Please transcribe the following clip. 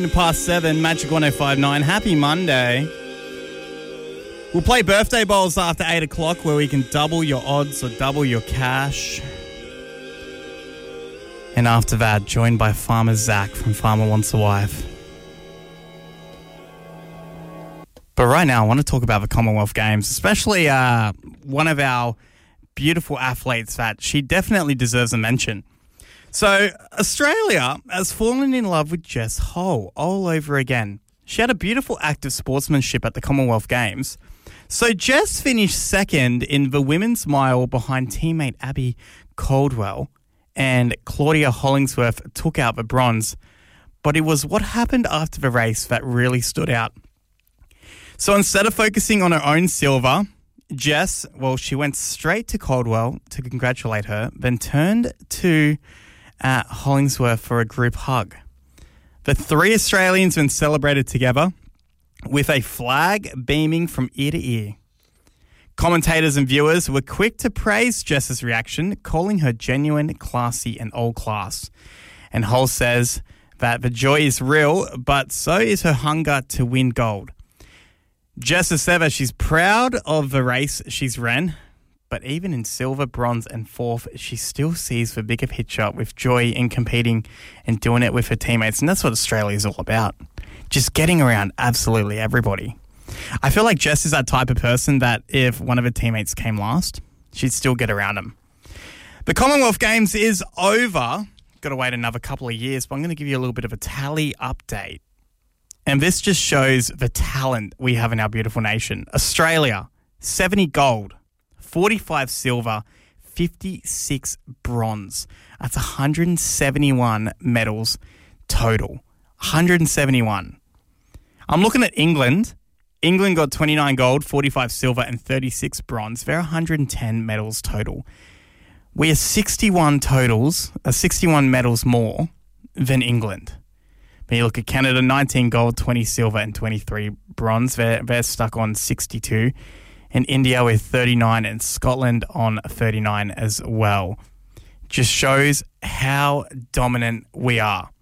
Past 7, Magic 1059. Happy Monday. We'll play birthday bowls after 8 o'clock where we can double your odds or double your cash. And after that, joined by Farmer Zach from Farmer Wants a Wife. But right now, I want to talk about the Commonwealth Games, especially one of our beautiful athletes that she definitely deserves a mention. So, Australia has fallen in love with Jess Hull all over again. She had a beautiful act of sportsmanship at the Commonwealth Games. So, Jess finished second in the women's mile behind teammate Abby Caldwell, and Claudia Hollingsworth took out the bronze. But it was what happened after the race that really stood out. So, instead of focusing on her own silver, Jess, she went straight to Caldwell to congratulate her, then turned to Hollingsworth for a group hug. The three Australians then celebrated together with a flag beaming from ear to ear. Commentators and viewers were quick to praise Jess's reaction, calling her genuine, classy and all class. And Hull says that the joy is real, but so is her hunger to win gold. Jess has said that she's proud of the race she's ran, but even in silver, bronze and fourth, she still sees the bigger picture with joy in competing and doing it with her teammates. And that's what Australia is all about. Just getting around absolutely everybody. I feel like Jess is that type of person that if one of her teammates came last, she'd still get around them. The Commonwealth Games is over. Got to wait another couple of years, but I'm going to give you a little bit of a tally update. And this just shows the talent we have in our beautiful nation. Australia, 70 gold. 45 silver, 56 bronze. That's 171 medals total. 171. I'm looking at England. England got 29 gold, 45 silver, and 36 bronze. They're 110 medals total. We are 61 medals more than England. When you look at Canada, 19 gold, 20 silver, and 23 bronze. They're stuck on 62. And India with 39 and Scotland on 39 as well. Just shows how dominant we are.